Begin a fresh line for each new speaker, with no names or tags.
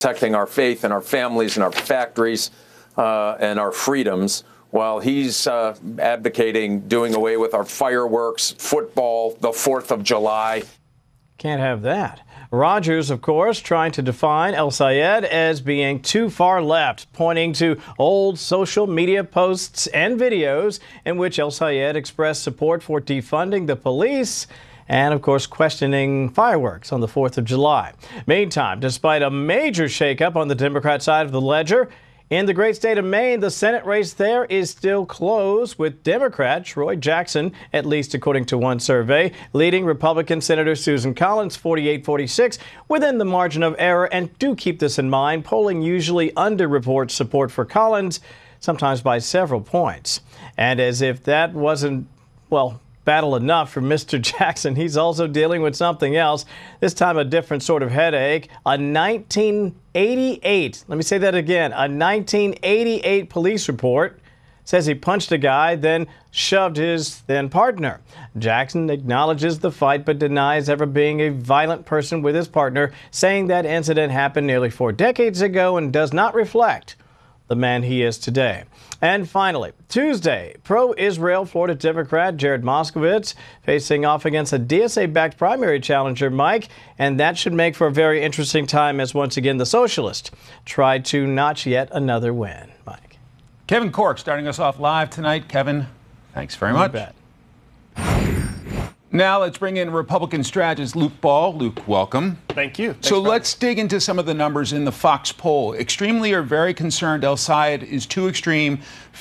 protecting our faith and our families and our factories and our freedoms, while he's advocating doing away with our fireworks, football, the 4th of July.
Can't have that. Rogers, of course, trying to define El Sayed as being too far left, pointing to old social media posts and videos in which El Sayed expressed support for defunding the police and, of course, questioning fireworks on the 4th of July. Meantime, despite a major shakeup on the Democrat side of the ledger, in the great state of Maine, the Senate race there is still close, with Democrat Troy Jackson, at least according to one survey, leading Republican Senator Susan Collins 48-46 within the margin of error. And do keep this in mind, polling usually underreports support for Collins, sometimes by several points. And as if that wasn't, well, battle enough for Mr. Jackson, he's also dealing with something else, this time a different sort of headache. A 1988, let me say that again, a 1988 police report says he punched a guy, then shoved his then partner. Jackson acknowledges the fight but denies ever being a violent person with his partner, saying that incident happened nearly 4 decades ago and does not reflect the man he is today. And finally, Tuesday, pro-Israel Florida Democrat Jared Moskowitz facing off against a DSA-backed primary challenger, Mike, and that should make for a very interesting time as once again the socialist tried to notch yet another win. Mike.
Kevin Cork starting us off live tonight. Kevin, thanks very much.
You bet.
Now let's bring in Republican strategist Luke Ball. Luke, welcome.
Thank you.
So let's dig into some of the numbers in the Fox poll. Extremely or very concerned El Sayed is too extreme.